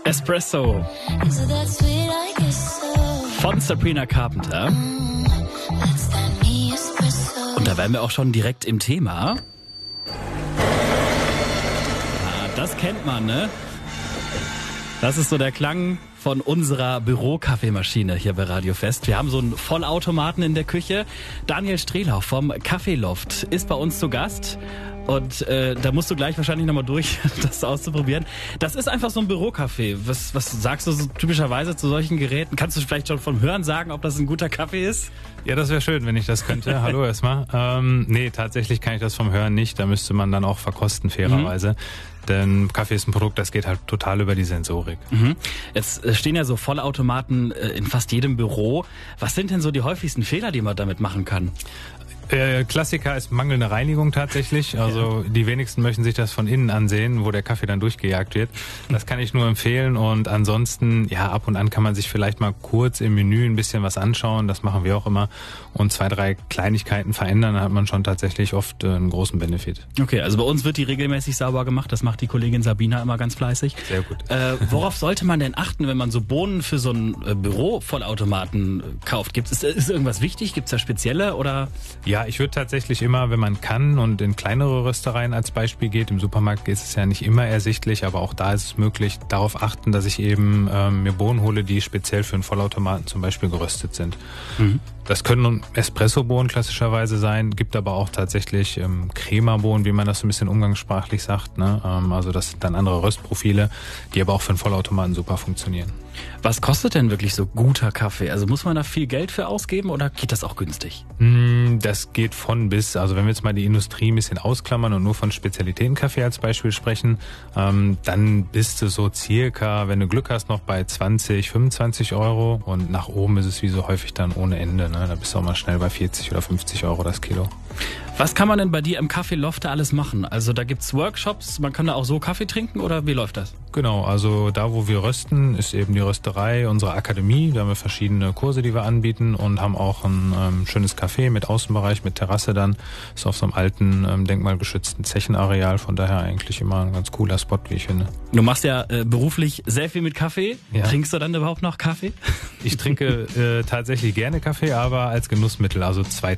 Espresso von Sabrina Carpenter. Und da wären wir auch schon direkt im Thema. Das kennt man, ne? Das ist so der Klang von unserer Bürokaffeemaschine hier bei Radio Fest. Wir haben so einen Vollautomaten in der Küche. Daniel Strehlau vom Kaffeeloft ist bei uns zu Gast. Und da musst du gleich wahrscheinlich nochmal durch, das auszuprobieren. Das ist einfach so ein Bürokaffee. Was sagst du so typischerweise zu solchen Geräten? Kannst du vielleicht schon vom Hören sagen, ob das ein guter Kaffee ist? Ja, das wäre schön, wenn ich das könnte. Hallo erstmal. Nee, tatsächlich kann ich das vom Hören nicht. Da müsste man dann auch verkosten, fairerweise. Denn Kaffee ist ein Produkt, das geht halt total über die Sensorik. Jetzt stehen ja so Vollautomaten in fast jedem Büro. Was sind denn so die häufigsten Fehler, die man damit machen kann? Klassiker ist mangelnde Reinigung tatsächlich. Also die wenigsten möchten sich das von innen ansehen, wo der Kaffee dann durchgejagt wird. Das kann ich nur empfehlen. Und ansonsten, ja, ab und an kann man sich vielleicht mal kurz im Menü ein bisschen was anschauen. Das machen wir auch immer. Und 2, 3 Kleinigkeiten verändern, dann hat man schon tatsächlich oft einen großen Benefit. Okay, also bei uns wird die regelmäßig sauber gemacht. Das macht die Kollegin Sabina immer ganz fleißig. Sehr gut. Worauf sollte man denn achten, wenn man so Bohnen für so einen Büro-Vollautomaten kauft? Ist irgendwas wichtig? Gibt es da spezielle oder? Ja, ich würde tatsächlich immer, wenn man kann und in kleinere Röstereien als Beispiel geht, im Supermarkt ist es ja nicht immer ersichtlich, aber auch da ist es möglich, darauf achten, dass ich eben mir Bohnen hole, die speziell für einen Vollautomaten zum Beispiel geröstet sind. Das können Espresso-Bohnen klassischerweise sein, gibt aber auch tatsächlich Crema-Bohnen, wie man das so ein bisschen umgangssprachlich sagt, ne? Also das sind dann andere Röstprofile, die aber auch für einen Vollautomaten super funktionieren. Was kostet denn wirklich so guter Kaffee? Also muss man da viel Geld für ausgeben oder geht das auch günstig? Das geht von bis. Also wenn wir jetzt mal die Industrie ein bisschen ausklammern und nur von Spezialitätenkaffee als Beispiel sprechen, dann bist du so circa, wenn du Glück hast, noch bei 20, 25 Euro und nach oben ist es wie so häufig dann ohne Ende. Ne? Da bist du auch mal schnell bei 40 oder 50 Euro das Kilo. Was kann man denn bei dir im Kaffeeloft da alles machen? Also da gibt's Workshops, man kann da auch so Kaffee trinken oder wie läuft das? Genau, also da wo wir rösten, ist eben die Rösterei, unsere Akademie. Da haben wir verschiedene Kurse, die wir anbieten und haben auch ein schönes Café mit Außenbereich, mit Terrasse dann. Ist auf so einem alten, denkmalgeschützten Zechenareal, von daher eigentlich immer ein ganz cooler Spot, wie ich finde. Du machst ja beruflich sehr viel mit Kaffee. Ja. Trinkst du dann überhaupt noch Kaffee? Ich trinke tatsächlich gerne Kaffee, aber als Genussmittel, also 2